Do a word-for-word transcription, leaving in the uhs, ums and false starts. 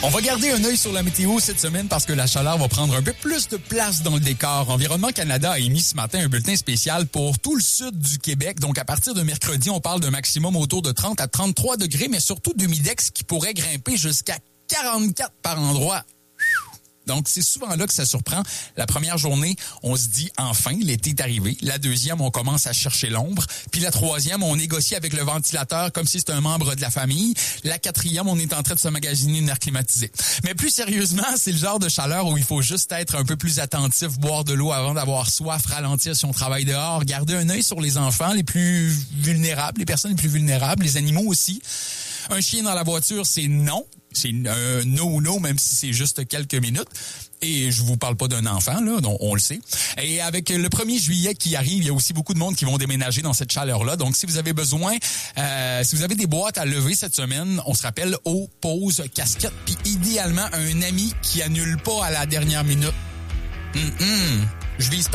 On va garder un œil sur la météo cette semaine parce que la chaleur va prendre un peu plus de place dans le décor. Environnement Canada a émis ce matin un bulletin spécial pour tout le sud du Québec. Donc, à partir de mercredi, on parle d'un maximum autour de trente à trente-trois degrés, mais surtout d'humidex qui pourrait grimper jusqu'à quarante-quatre par endroit. Donc, c'est souvent là que ça surprend. La première journée, on se dit, enfin, l'été est arrivé. La deuxième, on commence à chercher l'ombre. Puis la troisième, on négocie avec le ventilateur comme si c'était un membre de la famille. La quatrième, on est en train de se magasiner une air climatisée. Mais plus sérieusement, c'est le genre de chaleur où il faut juste être un peu plus attentif, boire de l'eau avant d'avoir soif, ralentir si on travaille dehors, garder un œil sur les enfants les plus vulnérables, les personnes les plus vulnérables, les animaux aussi. Un chien dans la voiture, c'est non. C'est un no-no, même si c'est juste quelques minutes. Et je vous parle pas d'un enfant, là, donc on le sait. Et avec le premier juillet qui arrive, il y a aussi beaucoup de monde qui vont déménager dans cette chaleur-là. Donc, si vous avez besoin, euh, si vous avez des boîtes à lever cette semaine, on se rappelle eau, pause, casquette, puis idéalement un ami qui annule pas à la dernière minute. Mm-mm. Je vise pas